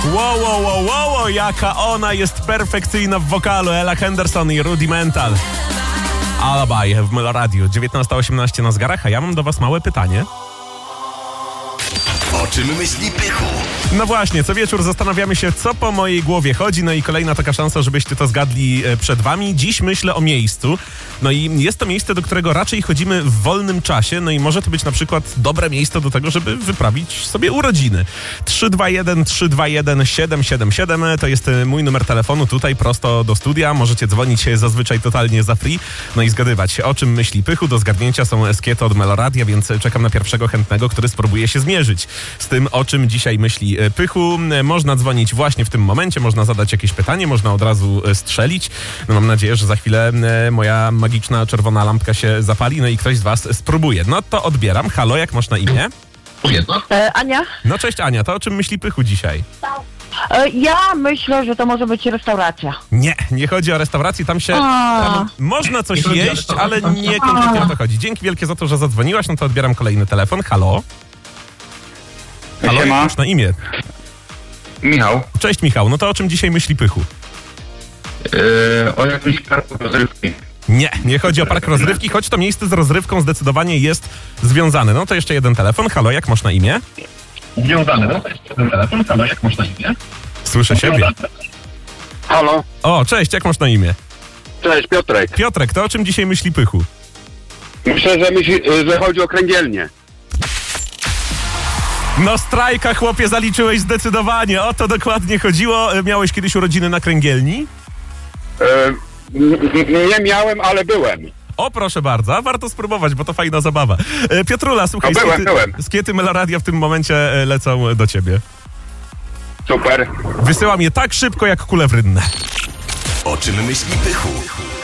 Wow, jaka ona jest perfekcyjna w wokalu. Ella Henderson i Rudimental. Alibi w Meloradiu. 19:18 na zegarach, a ja mam do was małe pytanie. O czym myśli Pychu? No właśnie, co wieczór zastanawiamy się, co po mojej głowie chodzi, no i kolejna taka szansa, żebyście to zgadli przed wami. Dziś myślę o miejscu, no i jest to miejsce, do którego raczej chodzimy w wolnym czasie, no i może to być na przykład dobre miejsce do tego, żeby wyprawić sobie urodziny. 321-321-777 to jest mój numer telefonu, tutaj prosto do studia, możecie dzwonić zazwyczaj totalnie za free, no i zgadywać, o czym myśli Pychu. Do zgadnięcia są eskiety od Meloradia, więc czekam na pierwszego chętnego, który spróbuje się zmierzyć z tym, o czym dzisiaj myśli Pychu. Można dzwonić właśnie w tym momencie, można zadać jakieś pytanie, można od razu strzelić. No mam nadzieję, że za chwilę moja magiczna czerwona lampka się zapali, no i ktoś z was spróbuje. No to odbieram. Halo, jak masz na imię? Ania? No cześć Ania, to o czym myśli Pychu dzisiaj? Ja myślę, że to może być restauracja. Nie chodzi o restaurację, tam można coś jeść, ale nie konkretnie o to chodzi. Dzięki wielkie za to, że zadzwoniłaś, no to odbieram kolejny telefon. Halo? Halo, jak masz na imię? Michał. Cześć Michał, no to o czym dzisiaj myśli Pychu? O jakimś parku rozrywki. Nie chodzi o park rozrywki, choć to miejsce z rozrywką zdecydowanie jest związane. No to jeszcze jeden telefon. Halo, jak masz na imię? Związane, no to jest ten telefon. Halo, jak masz na imię? Słyszę siebie. Halo. O, cześć, jak masz na imię? Cześć, Piotrek. Piotrek, to o czym dzisiaj myśli Pychu? Myślę, że chodzi o kręgielnię. No strajka, chłopie, zaliczyłeś zdecydowanie. O to dokładnie chodziło. Miałeś kiedyś urodziny na kręgielni? Nie miałem, ale byłem. O, proszę bardzo, warto spróbować, bo to fajna zabawa. Piotrula, słuchaj, byłem. Skiety Meloradia w tym momencie lecą do ciebie. Super. Wysyłam je tak szybko, jak kule w rynne. O czym myśli Pychu?